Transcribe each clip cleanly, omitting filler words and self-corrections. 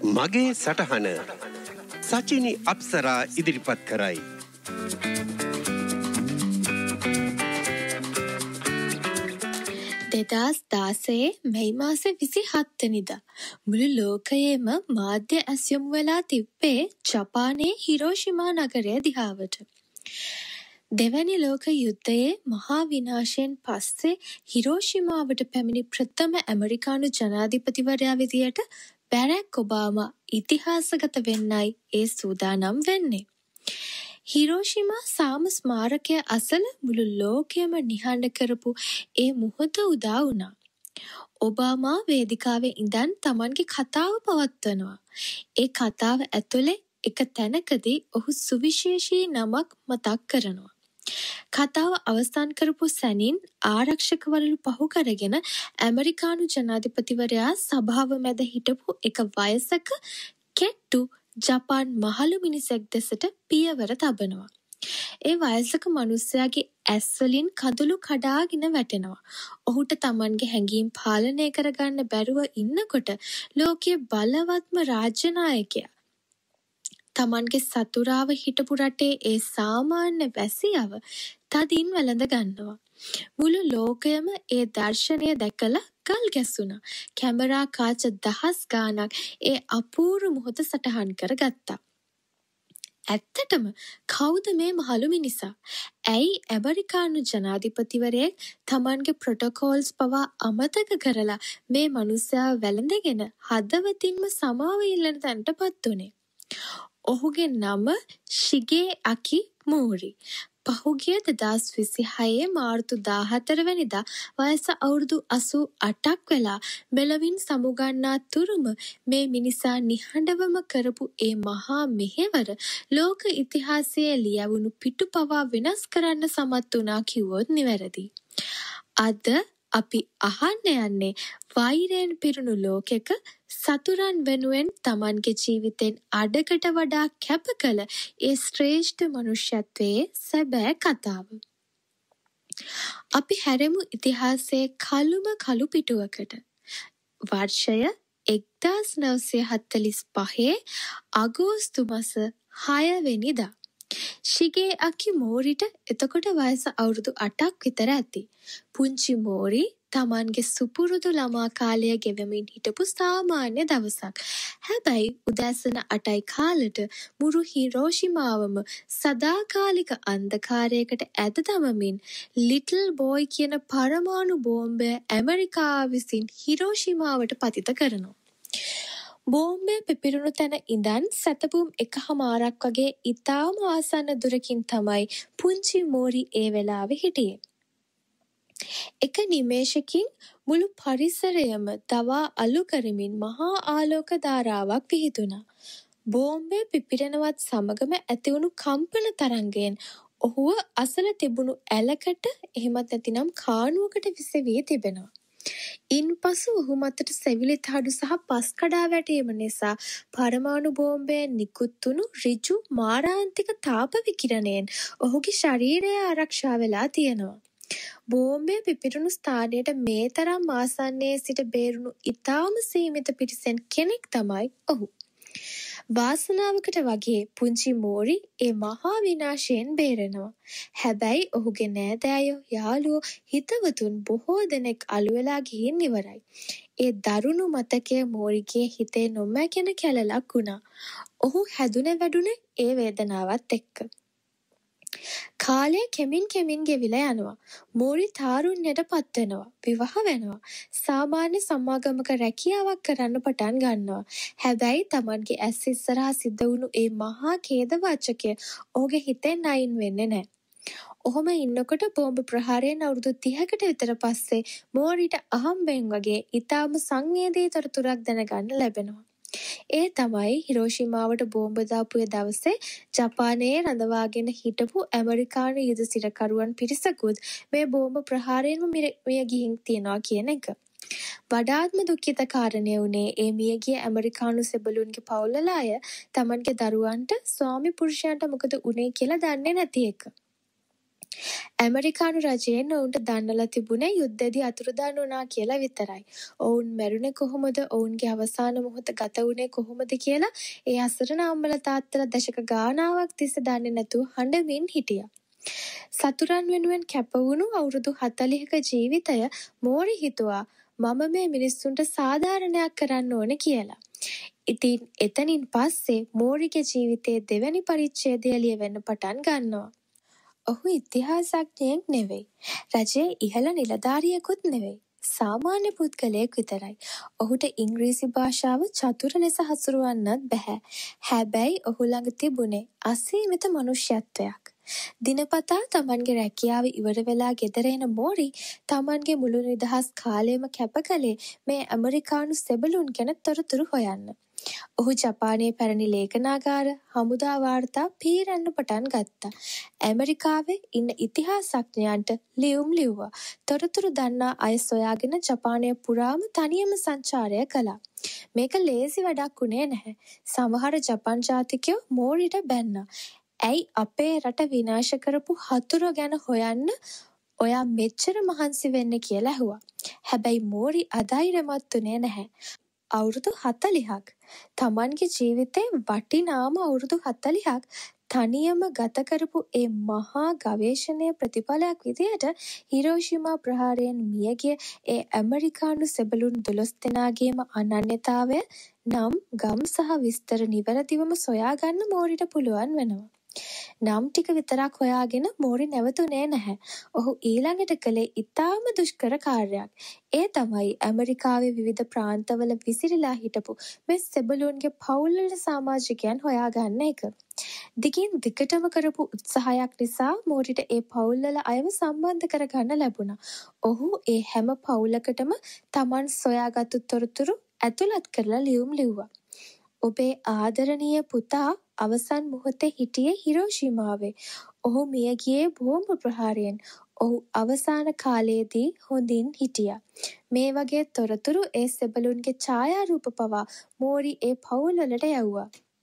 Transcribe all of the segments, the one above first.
මගේ සටහන සචිනි අප්සරා ඉදිරිපත් කරයි. දෙදස් දාසේ මැයි මාසේ 27 වෙනිදා මුළු ලෝකයේම මාධ්‍ය ඇස් යොමු වෙලා තිබ්බේ ජපානයේ හිරෝෂිමා නගරය දිහාවට. දෙවැනි ලෝක යුද්ධයේ මහා විනාශයෙන් පස්සේ හිරෝෂිමාවට පැමිණි ප්‍රථම ඇමරිකානු ජනාධිපතිවරයා විදියට බැරැක් ඔබාමා ඉතිහාසගත වෙන්නයි ඒ සූදානම් වෙන්නේ. හිරෝෂිමා සාම ස්මාරකය අසල මුළු ලෝකයම නිහඬ කරපු ඒ මොහොත උදා වුණා. ඔබාමා වේදිකාවේ ඉඳන් Tamanගේ කතාව පවත්වනවා. ඒ කතාව ඇතුලේ එක තැනකදී ඔහු සුවිශේෂී නමක් මතක් කරනවා. කතාව අවසන් කරපු සැනින් ආරක්ෂකවරයලු පහු කරගෙන ඇමරිකානු ජනාධිපතිවරයා සභාව මැද හිටපු එක වයසක කෙට්ටු ජපාන් මහලු මිනිසෙක් දෙසට පියවර තබනවා. ඒ වයසක මිනිසයාගේ ඇස් වලින් කඳුළු කඩාගෙන වැටෙනවා. ඔහුට Tamanගේ හැඟීම් පාලනය කරගන්න බැරුව ඉන්නකොට ලෝකයේ බලවත්ම රාජ්‍ය නායකයා Tamanගේ සතුරාව හිටපු රටේ ඒ සාමාන්‍ය වැසියව තදින් වැළඳ ගන්නවා. මුළු ලෝකයම ඒ දර්ශනය දැකලා ගල් ගැසුණා. කැමරා කාච දහස් ගාණක් ඒ අපූර්ව මොහොත සටහන් කරගත්තා. ඇත්තටම කවුද මේ මහලු මිනිසා? ඇයි ඇමරිකානු ජනාධිපතිවරයෙක් Tamanගේ ප්‍රොටෝකෝල්ස් පවා අමතක කරලා මේ මිනිසාව වැළඳගෙන හදවතින්ම සමාව ඉල්ලන තැනටපත් උනේ? ඔහුගේ නම ශිගේ අකි මෝරි. පහුගිය 2026 මාර්තු 14 වෙනිදා වයස අවුරුදු 88ක් වෙලා මෙලවින් සමුගන්නා තුරුම මේ මිනිසා නිහඬවම කරපු ඒ මහා මෙහෙවර ලෝක ඉතිහාසයේ ලියවුණු පිටු පවා වෙනස් කරන්න සමත් වුණා කිව්වොත් නිවැරදි. අද අපි අහන්න යන්නේ වෛරයෙන් පිරුණු ලෝකෙක සතුරන් වෙනුවෙන් Tamanගේ ජීවිතෙන් අඩකට වඩා කැප කළ ඒ ශ්‍රේෂ්ඨ මනුෂ්‍යත්වයේ සැබෑ කතාව. අපි හැරෙමු ඉතිහාසයේ කළුම කළු පිටුවකට. වර්ෂය 1945 අගෝස්තු මාස 6 වෙනිදා. ශිගේ අකි මෝරිට එතකොට වයස අවුරුදු 8ක් විතර ඇති. පුංචි මෝරි Tamanගේ සුපුරුදු ළමා කාලය ගෙවමින් හිටපු සාමාන්‍ය දවසක්. හැබැයි උදෑසන 8යි කාලට මුළු හිරෝෂිමාවම සදාකාලික අන්ධකාරයකට ඇද දමමින් ලිටල් බෝයි කියන පරමාණු බෝම්බය ඇමරිකාව විසින් හිරෝෂිමාවට පතිත කරනවා. බෝම්බය පිපිරුණු තැන ඉඳන් සැතපුම් 1මාරක් වගේ ඉතාම ආසන්න දුරකින් තමයි පුංචි මෝරි ඒ වෙලාවේ හිටියේ. එක නිමේෂකින් මුළු පරිසරයම දවා අලු කරමින් මහා ආලෝක ධාරාවක් විහිදුණා. බෝම්බය පිපිරෙනවත් සමගම ඇතිවුණු කම්පන තරංගයෙන් ඔහුව අසල තිබුණු ඇලකට එහෙමත් නැතිනම් කාණුවකට විසවී තිබෙනවා. ඉන්පසු ඔහු මතට සෙවිලි තහඩු සහ පස් කඩා වැටීම නිසා පරමාණු බෝම්බයෙන් නිකුත් වුණු ඍජු මාරාන්තික තාප විකිරණයෙන් ඔහුගේ ශරීරය ආරක්ෂා වෙලා තියෙනවා. බෝම්බය පිපිරුණු ස්ථානයට මේ තරම් ආසන්නයේ සිට බේරුණු ඉතාම සීමිත පිරිසෙන් කෙනෙක් තමයි ඔහු. වාසනාවකට වගේ පුංචි මෝරි ඒ මහා විනාශයෙන් බේරෙනවා. හැබැයි ඔහුගේ නෑදෑයෝ යාළුවෝ හිතවතුන් බොහෝ දෙනෙක් අළු වෙලා ගිහින් ඉවරයි. ඒ දරුණු මතකය මෝරිගේ හිතේ නොමැකෙන කැලලක් වුණා. ඔහු හැදුනේ වැඩුනේ ඒ වේදනාවත් එක්ක. කාලය කෙමින් ගෙවිලා යනවා. මෝරි තාරුණ්‍යයට පත් වෙනවා. විවාහ වෙනවා. සාමාන්‍ය සමාගමක රැකියාවක් කරන්න පටන් ගන්නවා. හැබැයි Tamanගේ ඇස් ඉස්සරහා සිද්ධ වුණු ඒ මහා ඛේද වාචකය ඔහුගේ හිතෙන් අයින් වෙන්නේ නැහැ. ඔහොම ඉන්නකොට බෝම්බ ප්‍රහාරයෙන් අවුරුදු 30කට විතර පස්සේ මෝරිට අහම්බෙන් වගේ ඊටාම සංවේදී තොරතුරක් දැනගන්න ලැබෙනවා. ඒ තමයි හිරෝෂිමාවට බෝම්බ දාපු දවසේ ජපානයේ රඳවාගෙන හිටපු ඇමරිකානු යුද සිරකරුවන් පිරිසකුත් මේ බෝම්බ ප්‍රහාරයෙන්ම මිය ගිහින් තියනවා කියන එක. වඩාත්ම දුක්ඛිත කාරණය වුණේ ඒ මියගිය ඇමරිකානු සෙබළුන්ගේ පවුල්වල අය Tamanගේ දරුවන්ට ස්වාමි පුරුෂයන්ට මොකද උනේ කියලා දන්නේ නැති එක. ඇමරිකානු රජයෙන් ඔවුන්ට දන්නලා තිබුණේ යුද්ධෙදි අතුරුදහන් වුණා කියලා විතරයි. ඔවුන් මැරුණේ කොහොමද, ඔවුන්ගේ අවසාන මොහොත ගත වුණේ කොහොමද කියලා ඒ අසරණ අම්මලා තාත්තලා දශක ගාණාවක් තිස්සේ දන්නේ නැතුව හඬමින් හිටියා. සතුරන් වෙනුවෙන් කැපවුණු අවුරුදු 40ක ජීවිතය මෝරි හිතුවා මම මේ මිනිස්සුන්ට සාධාරණයක් කරන්න ඕනේ කියලා. ඉතින් එතනින් පස්සේ මෝරිගේ ජීවිතයේ දෙවැනි පරිච්ඡේදය ලියවෙන්න පටන් ගන්නවා. ඔහු ඉතිහාසඥයෙක් නෙවෙයි. රජයේ ඉහළ නිලධාරියෙකුත් නෙවෙයි. සාමාන්‍ය පුද්ගලයෙක් විතරයි. ඔහුට ඉංග්‍රීසි භාෂාව චතුර ලෙස හසුරවන්නත් බැහැ. හැබැයි ඔහු ළඟ තිබුණේ අසීමිත මනුෂ්‍යත්වයක්. දිනපතා තමන්ගේ රැකියාව ඉවර වෙලා ගෙදර එන මෝරි තමන්ගේ මුළු නිදහස් කාලයම කැප කළේ මේ ඇමරිකානු සෙබළුන් ගැන තොරතුරු හොයන්න. ඔහු ජපානයේ පැරණි ලේඛනාගාර හමුදා වාර්තා පීරන්න පටන් ගත්තා. ඇමරිකාවේ ඉන්න ඉතිහාසඥයන්ට ලියුම් ලිව්වා. තොරතුරු දන්නා අය සොයාගෙන ජපානය පුරාම තනියම සංචාරය කළා. මේක ලේසි වැඩක් වුණේ නැහැ. සමහර ජපන් ජාතිකයෝ මෝරිට බැන්නා. ඇයි අපේ රට විනාශ කරපු හතුරු ගැන හොයන්න ඔයා මෙච්චර මහන්සි වෙන්නේ කියලා ඇහුවා. හැබැයි මෝරි අධෛර්යමත් උනේ නැහැ. අවුරුදු 40ක් තමන්ගේ ජීවිතේ වටිනාම අවුරුදු 40ක් තනියම ගත කරපු ඒ මහා ගවේෂණයේ ප්‍රතිඵලයක් විදියට හිරෝෂිමා ප්‍රහාරයෙන් මියගිය ඒ ඇමරිකානු සෙබළුන් 12 දෙනාගේම අනන්‍යතාවය නම් ගම් සහ විස්තර නිවැරදිවම සොයාගන්න මෝරිට පුළුවන් වෙනවා. නම් ටික විතරක් හොයාගෙන මෝරි නැවතුනේ නැහැ. ඔහු ඊළඟට කළේ ඉතාම දුෂ්කර කාර්යයක්. ඒ තමයි ඇමරිකාවේ විවිධ ප්‍රාන්තවල විසිරීලා හිටපු මේ සෙබළුන්ගේ පවුල්වල සමාජිකයන් හොයාගන්න එක. දිගින් දිගටම කරපු උත්සාහයක් නිසා මෝරිට ඒ පවුල්වල අයව සම්බන්ධ කරගන්න ලැබුණා. ඔහු ඒ හැම පවුලකටම Taman සොයාගත්තු තොරතුරු ඇතුළත් කරලා ලියුම් ලිව්වා. ඔබේ ආදරණීය පුතා අවසන් මොහොතේ හිටියේ හිරෝෂිමාවේ. ඔහු මිය ගියේ බෝම්බ ප්‍රහාරයෙන්. ඔහු අවසාන කාලයේදී හොඳින් හිටියා. මේ වගේ තොරතුරු ඒ සෙබළුන්ගේ ඡායාරූප පවා මෝරි ඒ පවුල්වලට යවුවා.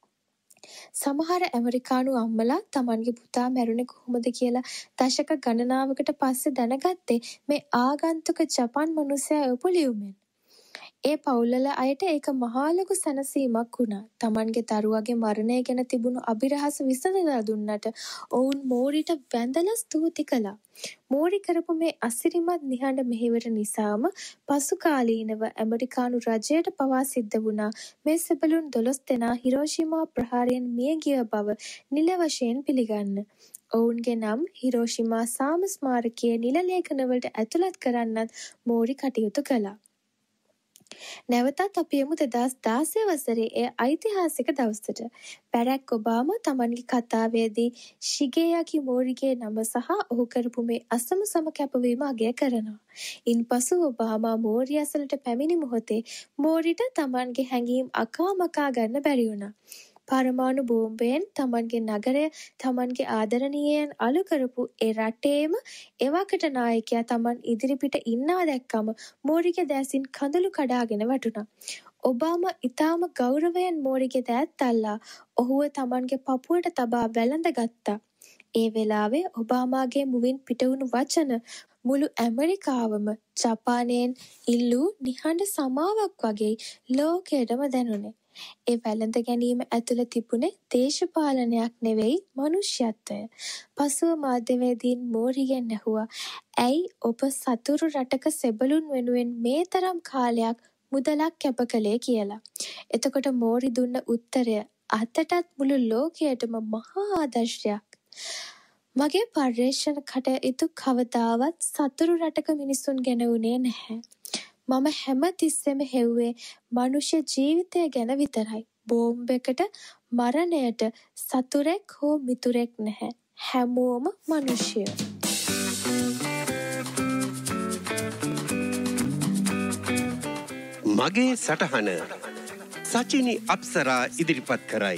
සමහර ඇමරිකානු අම්මලා Tamanගේ පුතා මැරුණේ කොහොමද කියලා දශක ගණනාවකට පස්සේ දැනගත්තේ මේ ආගන්තුක ජපන් මිනිසයා එවපු ලියුමෙන්. ඒ පවුල්වල අයට ඒක මහා ලොකු සැනසීමක් වුණා. Tamanගේ දරුවගේ මරණය ගැන තිබුණු අභිරහස විසඳලා දුන්නට ඔවුන් මෝරිට වැඳලා ස්තුති කළා. මෝරි කරපු මේ අසිරිමත් නිහඬ මෙහෙවර නිසාම පසු කාලීනව ඇමරිකානු රජයට පවා සිද්ධ වුණා මේ සෙබළුන් 12 දෙනා හිරෝෂිමා ප්‍රහාරයෙන් මිය ගිය බව නිල වශයෙන් පිළිගන්න. ඔවුන්ගේ නම් හිරෝෂිමා සාම ස්මාරකයේ නිල ලේඛනවලට ඇතුළත් කරන්නත් මෝරි කටයුතු කළා. නැවතත් අපි යමු 2016 වසරේ ඒ ඓතිහාසික දවසට. බැරැක් ඔබාමා Tamanගේ කතාවේදී ශිගේයාකි මෝරිගේ නම සහ ඔහු කරපු මේ අසමසම කැපවීම අගය කරනවා. ඉන්පසු ඔබාමා මෝරි අසලට පැමිණි මොහොතේ මෝරිට Tamanගේ හැඟීම් අකාමකා ගන්න බැරි වුණා. පරමාණු බෝම්බයෙන් Tamanගේ නගරය Tamanගේ ආදරණීයයන් අලු කරපු ඒ රටේම එවකට නායකයා Taman ඉදිරිපිට ඉන්නවා දැක්කම මෝරිගේ දැසින් කඳුළු කඩාගෙන වැටුණා. ඔබාමා ඊටාම ගෞරවයෙන් මෝරිගේ දෑත් අල්ලා ඔහුව Tamanගේ පපුවට තබා වැළඳගත්තා. ඒ වෙලාවේ ඔබාමාගේ මුවින් පිටවුණු වචන මුළු ඇමරිකාවම ජපානයෙන් ඉල්ලූ නිහඬ සමාවක් වගේ ලෝකයටම දැනුනේ. ඒ වැළඳ ගැනීම ඇතුළ තිබුණේ දේශපාලනයක් නෙවෙයි මනුෂ්‍යත්වය. පසුව මාධ්‍යවේදීන් මෝරිගෙන් ඇහුවා ඇයි ඔබ සතුරු රටක සෙබළුන් වෙනුවෙන් මේ තරම් කාලයක් මුදලක් කැප කළේ කියලා. එතකොට මෝරි දුන්න උත්තරය අතටත් මුළු ලෝකයටම මහා ආදර්ශයක්. මගේ පර්යේෂණ කටයුතු කවදාවත් සතුරු රටක මිනිසුන් ගැන වුණේ නැහැ. මම හැම තිස්සෙම හෙව්වේ මනුෂ්‍ය ජීවිතය ගැන විතරයි. බෝම්බයකට මරණයට සතුරෙක් හෝ මිතුරෙක් නැහැ. හැමෝම මනුෂ්‍යයෝ. මගේ සටහන සචිනි අප්සරා ඉදිරිපත් කරයි.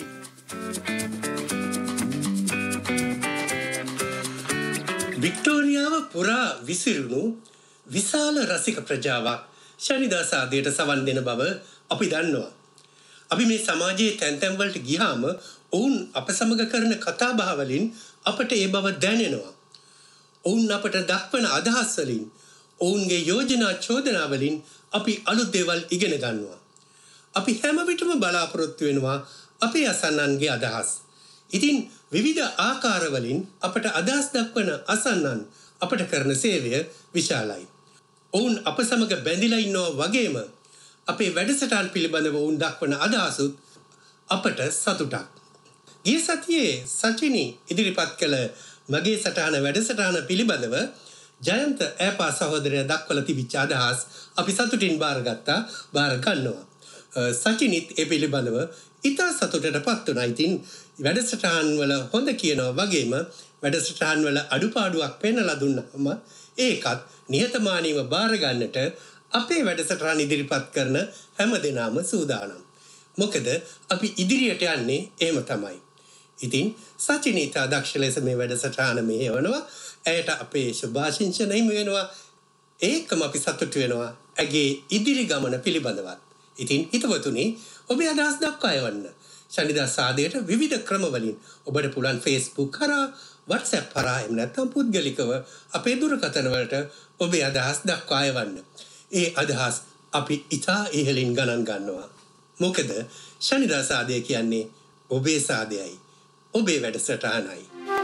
වික්ටෝරියාව පුරා විසිරුණු විශාල රසික ප්‍රජාවක් ශනිදා සාදයට සවන් දෙන බව අපි දන්නවා. අපි මේ සමාජයේ තැන් තැන් වලට ගියාම ඔවුන් අප සමග කරන කතා බහ වලින් අපට ඒ බව දැනෙනවා. ඔවුන් අපට දක්වන අදහස් වලින් ඔවුන්ගේ යෝජනා චෝදනා වලින් අපි අලුත් දේවල් ඉගෙන ගන්නවා. අපි හැම විටම බලාපොරොත්තු වෙනවා අපේ අසන්නන්ගේ අදහස්. ඉතින් විවිධ ආකාර වලින් අපට අදහස් දක්වන අසන්නන් අපට කරන සේවය විශාලයි. ඔවුන් අප සමග බැඳිලා ඉන්නවා වගේම අපේ වැඩසටහන් පිළිබඳව ඔවුන් දක්වන අදහසුත් අපට සතුටක්. ගිය සතියේ සචිනි ඉදිරිපත් කළ මගේ සටහන වැඩසටහන පිළිබඳව ජයන්ත ඈපා සහෝදරයා දක්වලා තිබිච්ච අදහස් අපි සතුටින් බාර ගන්නවා. සචිනිත් ඒ පිළිබඳව ඉතා සතුටටපත් වුණා. ඉතින් වැඩසටහන් වල හොඳ කියනවා වගේම වැඩසටහන් වල අඩුපාඩුවක් පෙන්නලා දුන්නාම ඒකත් නිහතමානීව බාර ගන්නට අපේ වැඩසටහන් ඉදිරිපත් කරන හැම දෙනාම සූදානම්. මොකද අපි ඉදිරියට යන්නේ එහෙම තමයි. ඉතින් සචිනිතා දක්ෂ ලෙස මේ වැඩසටහන මෙහෙවනවා. ඇයට අපේ සුභාශිංසනය වෙනවා. ඒකම අපි සතුටු වෙනවා ඇගේ ඉදිරි ගමන පිළිබඳවත්. ඉතින් හිතවතුනි ඔබේ අදහස් දක්වා එවන්න. ශනිදා සාදයට විවිධ ක්‍රම වලින් ඔබට පුළුවන් Facebook කරා, WhatsApp කරා, එහෙම නැත්නම් පුද්ගලිකව අපේ දුරකථන වලට ඔබේ අදහස් දක්වා එවන්න. ඒ අදහස් අපි ඉතා ඉහළින් ගණන් ගන්නවා. මොකද ශනිදා සාදය කියන්නේ ඔබේ සාදයයි. ඔබේ වැඩසටහනයි.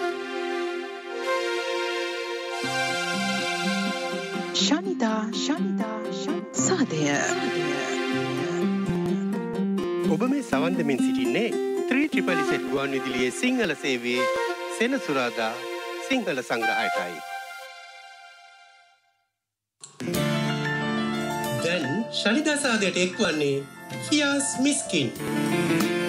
ශනිදා සාදය. ඔබ මේ සවන් දෙමින් සිටින්නේ 3ZZZ ගුවන් විදුලියේ සිංහල සේවයේ සෙනසුරාදා සිංහල සංග්‍රහයටයි. දැන් ශනිදා සාදයට එක්වන්නේ ෆියාස් මිස්කින්.